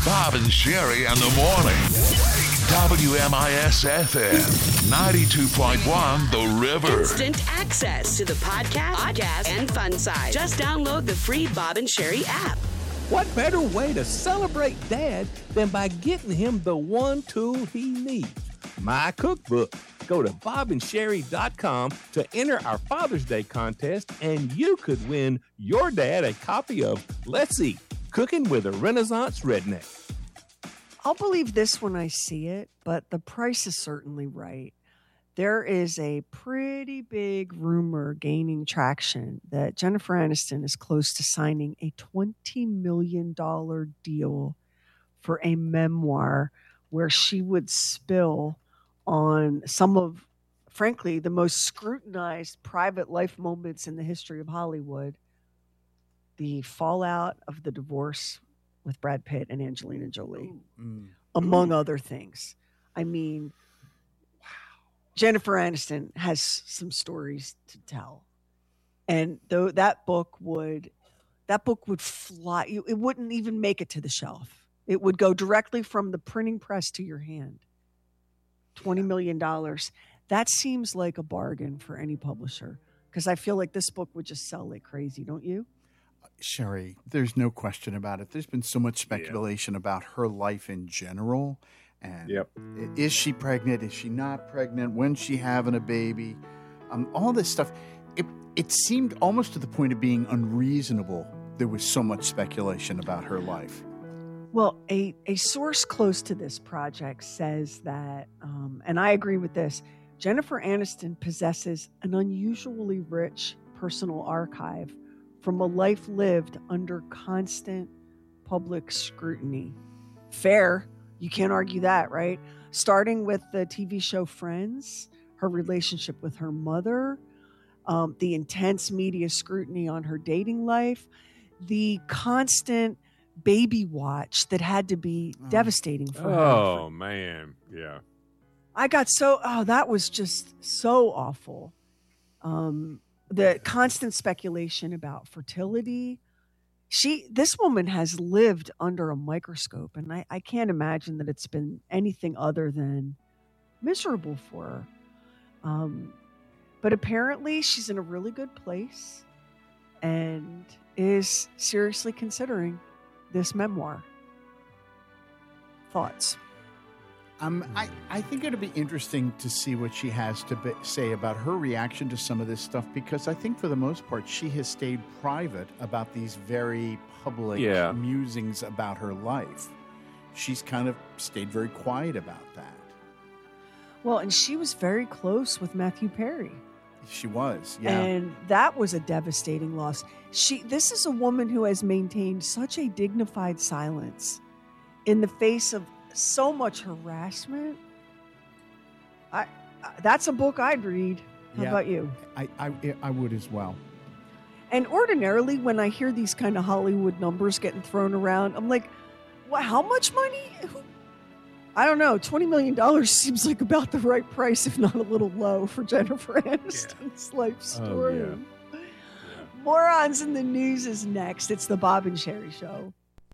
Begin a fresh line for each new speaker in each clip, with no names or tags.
Bob and Sherry in the morning. WMIS-FM, 92.1 The River.
Instant access to the podcast, and fun site. Just download the free Bob and Sherry app.
What better way to celebrate Dad than by getting him the one tool he needs? My cookbook. Go to bobandsherry.com to enter our Father's Day contest, and you could win your dad a copy of Let's Eat, Cooking with a Renaissance Redneck.
I'll believe this when I see it, but the price is certainly right. There is a pretty big rumor gaining traction that Jennifer Aniston is close to signing a $20 million deal for a memoir where she would spill on some of, frankly, the most scrutinized private life moments in the history of Hollywood. The fallout of the divorce with Brad Pitt and Angelina Jolie, among other things. I mean, Jennifer Aniston has some stories to tell. And though that book would fly, it wouldn't even make it to the shelf. It would go directly from the printing press to your hand. $20 million. That seems like a bargain for any publisher, because I feel like this book would just sell like crazy, don't you?
Sherry, there's no question about it. There's been so much speculation about her life in general. And is she pregnant? Is she not pregnant? When's she having a baby? All this stuff. It seemed almost to the point of being unreasonable. There was so much speculation about her life.
Well, a source close to this project says that, and I agree with this, Jennifer Aniston possesses an unusually rich personal archive from a life lived under constant public scrutiny. Fair. You can't argue that, right? Starting with the TV show Friends, her relationship with her mother, the intense media scrutiny on her dating life, the constant baby watch that had to be devastating for her.
Oh, man. Yeah.
That was just so awful. The constant speculation about fertility. This woman has lived under a microscope, and I can't imagine that it's been anything other than miserable for her. But apparently she's in a really good place and is seriously considering this memoir. Thoughts?
I think it'll be interesting to see what she has to say about her reaction to some of this stuff, because I think for the most part she has stayed private about these very public musings about her life. She's kind of stayed very quiet about that.
Well, and she was very close with Matthew Perry.
She was, yeah.
And that was a devastating loss. This is a woman who has maintained such a dignified silence in the face of so much harassment. That's a book I'd read. How about you?
I would as well.
And ordinarily, when I hear these kind of Hollywood numbers getting thrown around, I'm like, well, how much money? I don't know. $20 million seems like about the right price, if not a little low, for Jennifer Aniston's life story.
Oh, yeah.
Morons in the News is next. It's the Bob and Sherry Show.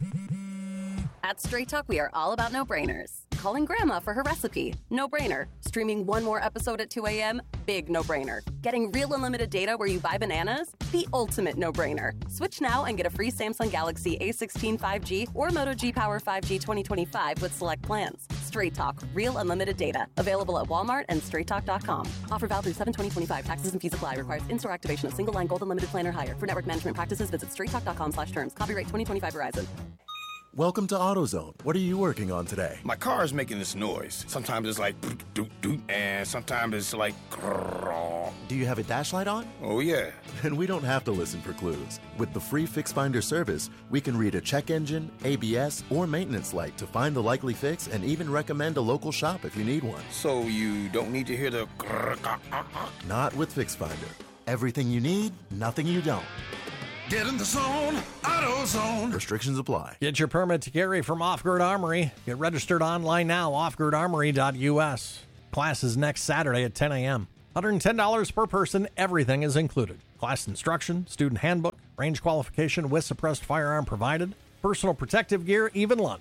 At Straight Talk, we are all about no-brainers. Calling Grandma for her recipe? No-brainer. Streaming one more episode at 2 a.m.? Big no-brainer. Getting real unlimited data where you buy bananas? The ultimate no-brainer. Switch now and get a free Samsung Galaxy A16 5G or Moto G Power 5G 2025 with select plans. Straight Talk. Real unlimited data. Available at Walmart and straighttalk.com. Offer valid through 7/20/25. Taxes and fees apply. Requires in-store activation of single line gold unlimited plan or higher. For network management practices, visit straighttalk.com/terms. Copyright 2025 Verizon.
Welcome to AutoZone. What are you working on today?
My car is making this noise. Sometimes it's like doot doot, and sometimes it's like grrr.
Do you have a dash light on?
Oh yeah.
Then we don't have to listen for clues. With the free Fix Finder service, we can read a check engine, ABS, or maintenance light to find the likely fix and even recommend a local shop if you need one.
So you don't need to hear the grrr.
Not with Fix Finder. Everything you need, nothing you don't.
Get in the zone, AutoZone.
Restrictions apply.
Get your permit to carry from Off Grid Armory. Get registered online now, offgridarmory.us. Class is next Saturday at 10 a.m. $110 per person. Everything is included. Class instruction, student handbook, range qualification with suppressed firearm provided, personal protective gear, even lunch.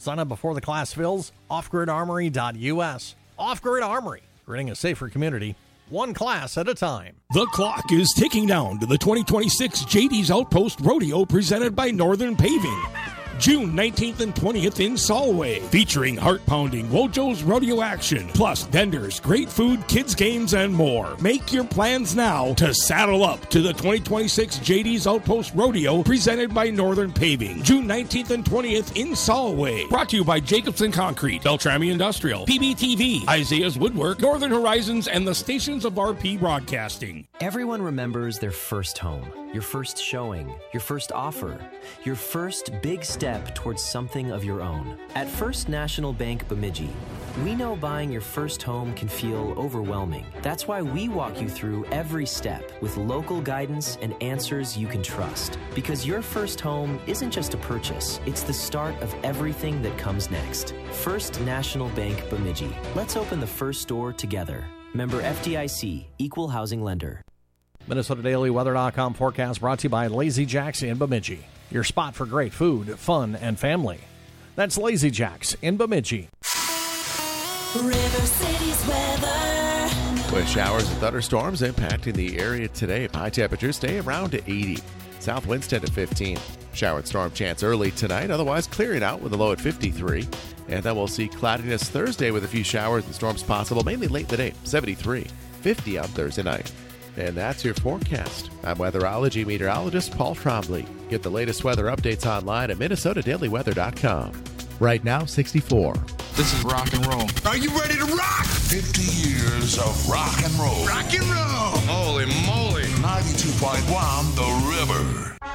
Sign up before the class fills. offgridarmory.us. Off-Grid Armory, creating a safer community, one class at a time.
The clock is ticking down to the 2026 JD's Outpost Rodeo presented by Northern Paving. June 19th and 20th in Solway, featuring heart-pounding Wojo's rodeo action, plus vendors, great food, kids games, and more. Make your plans now to saddle up to the 2026 JD's Outpost Rodeo presented by Northern Paving. June 19th and 20th in Solway. Brought to you by Jacobson Concrete, Beltrami Industrial, PBTV, Isaiah's Woodwork, Northern Horizons, and the stations of RP Broadcasting.
Everyone remembers their first home, your first showing, your first offer, your first big step towards something of your own. At First National Bank Bemidji, we know buying your first home can feel overwhelming. That's why we walk you through every step with local guidance and answers you can trust. Because your first home isn't just a purchase, it's the start of everything that comes next. First National Bank Bemidji. Let's open the first door together. Member FDIC, Equal Housing Lender.
MinnesotaDailyWeather.com forecast brought to you by Lazy Jack's in Bemidji. Your spot for great food, fun, and family. That's Lazy Jack's in Bemidji.
River City's weather.
With showers and thunderstorms impacting the area today, high temperatures stay around to 80. South winds 10 to 15. Shower and storm chance early tonight, otherwise clearing out with a low at 53. And then we'll see cloudiness Thursday with a few showers and storms possible, mainly late in the day, 73. 50 on Thursday night. And that's your forecast. I'm weatherology meteorologist Paul Trombley. Get the latest weather updates online at MinnesotaDailyWeather.com. Right now, 64.
This is rock and roll. Are you ready to rock? 50 years of rock and roll. Rock and roll. Holy moly. 92.1 The River.